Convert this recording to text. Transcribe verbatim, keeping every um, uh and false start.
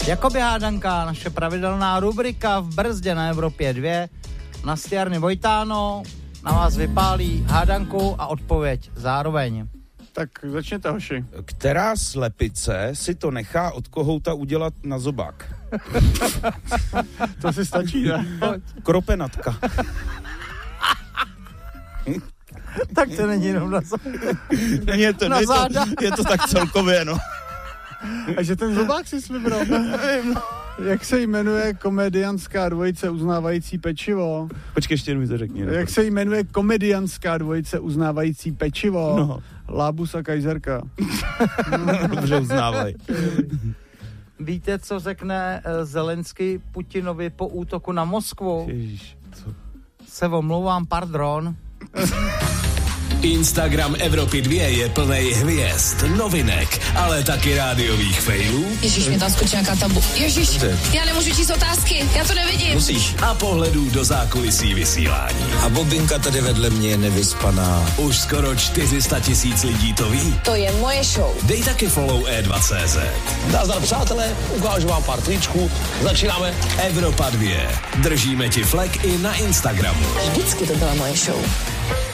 Jakoby hádanka, naše pravidelná rubrika v brzdě na Evropě dva. Nastiarny Vojtáno na vás vypálí hádanku a odpověď zároveň. Tak začněte, hoši. Která slepice si to nechá od kohouta udělat na zobák? To si stačí, ne? Kropenatka. Tak to není jenom na zobák. Je to, Na je, to, záda. je to tak celkově, no. A že ten zobák si vybral. Jak se jmenuje komedianská dvojice uznávající pečivo? Počkej, ještě mi to řekni. Ne? Jak se jmenuje komedianská dvojice uznávající pečivo? No. Lábus a Kajzerka. Dobře uznávaj. Víte, co řekne uh, Zelenský Putinovi po útoku na Moskvu? Ježiš, co? Se omlouvám, pardon. Instagram Evropy dva je plnej hvězd, novinek, ale taky rádiových failů. Ježíš, mě tam skočí nějaká tabu. Ježíš, já nemůžu číst otázky, já to nevidím. Musíš. A pohledů do zákulisí vysílání. A Bobinka tady vedle mě je nevyspaná. Už skoro čtyři sta tisíc lidí to ví. To je moje show. Dej taky follow E dva tečka cé zet. Nazdar, přátelé, ukážu vám pár tričků. Začínáme. Evropa dva. Držíme ti flek i na Instagramu. Vždycky to byla moje show.